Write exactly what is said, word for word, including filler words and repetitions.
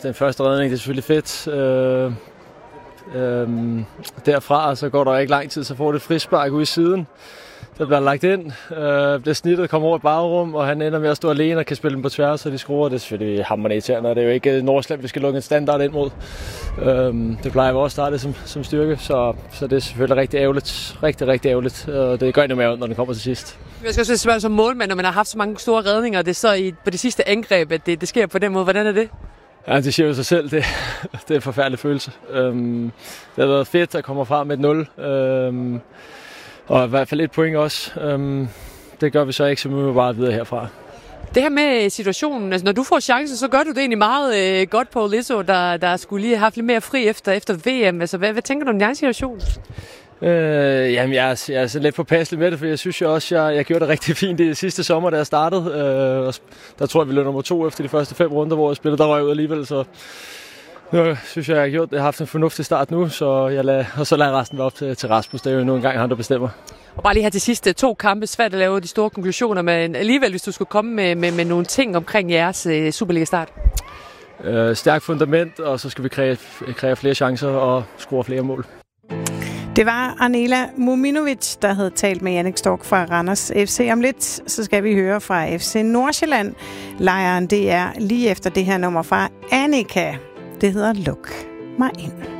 den første redning, det er selvfølgelig fedt. Øh, øh, derfra så går der ikke lang tid, så får det frispark ude i siden. Der bliver lagt ind, øh, bliver snittet, kommer over i bagrum, og han ender med at stå alene og kan spille dem på tværs, så de skruer. Det er selvfølgelig hammerende irriterende, og det er jo ikke Nordsjælland, vi skal lukke en standard ind mod. Øh, det plejer jo også at starte som, som styrke, så, så det er selvfølgelig rigtig ærgerligt. Rigtig, rigtig ærgerligt, og det gør endnu mere ondt, når den kommer til sidst. Jeg skal også spørge som målmand, når man har haft så mange store redninger, og det er så i, på det sidste angreb, at det, det sker på den måde. Hvordan er det? Ja, det siger jo sig selv. Det, det er en forfærdelig følelse. Øhm, det har været fedt at komme frem med et nul. Øhm, og i hvert fald et point også. Øhm, det gør vi så ikke, så vi må bare videre herfra. Det her med situationen, altså når du får chancen, så gør du det egentlig meget øh, godt på Lisso, der, der skulle lige have haft lidt mere fri efter, efter V M. Altså, hvad, hvad tænker du om din situation? Øh, jamen, jeg er, jeg er så lidt påpasselig med det, for jeg synes jo også, jeg, jeg gjorde det rigtig fint i sidste sommer, da jeg startede. Øh, der tror jeg, vi løb nummer to efter de første fem runder, hvor jeg spillede, der røg ud alligevel, så nu synes jeg, jeg har gjort det. Jeg har haft en fornuftig start nu, så jeg lader, og så lader resten være op til, til Rasmus. Det er jo nu engang han, der bestemmer. Og bare lige her til sidste to kampe, svært at lave de store konklusioner, men alligevel, hvis du skulle komme med, med, med nogle ting omkring jeres uh, Superliga-start. Øh, stærkt fundament, og så skal vi kræve, kræve flere chancer og score flere mål. Det var Anela Muminovic, der havde talt med Jannik Stork fra Randers F C. Om lidt, så skal vi høre fra F C Nordsjælland. Lejren, det er lige efter det her nummer fra Annika. Det hedder Luk mig ind.